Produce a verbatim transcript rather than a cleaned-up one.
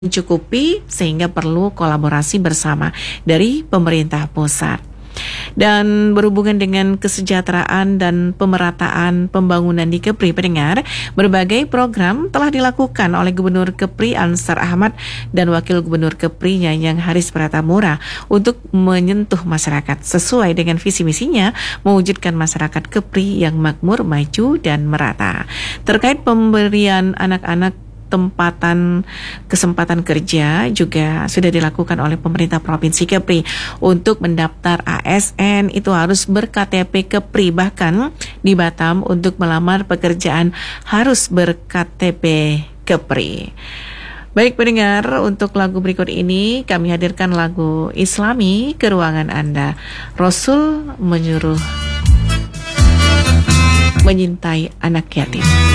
mencukupi sehingga perlu kolaborasi bersama dari pemerintah pusat. Dan berhubungan dengan kesejahteraan dan pemerataan pembangunan di Kepri, pendengar, berbagai program telah dilakukan oleh Gubernur Kepri Ansar Ahmad dan Wakil Gubernur Kepri Nyanyang Haris Pratamura untuk menyentuh masyarakat sesuai dengan visi misinya mewujudkan masyarakat Kepri yang makmur, maju dan merata. Terkait pemberian anak-anak tempatan kesempatan kerja juga sudah dilakukan oleh pemerintah Provinsi Kepri. Untuk mendaftar A S N itu harus ber-K T P Kepri, bahkan di Batam untuk melamar pekerjaan harus ber-K T P Kepri. Baik pendengar, untuk lagu berikut ini kami hadirkan lagu Islami ke ruangan Anda. Rasul menyuruh menyintai anak yatim.